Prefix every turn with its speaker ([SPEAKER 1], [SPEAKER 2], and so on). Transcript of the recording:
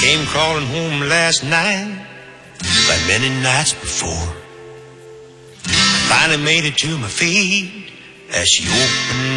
[SPEAKER 1] came crawling home last night, like many nights before. I finally made it to my feet as she opened